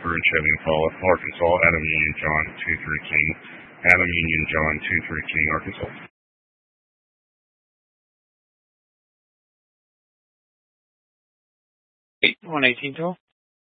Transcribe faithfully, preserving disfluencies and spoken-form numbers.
Rockbridge, Heaven Fall, Arkansas. Adam Union John two three King. Adam Union John two three King, Arkansas. eight one eighteen twelve.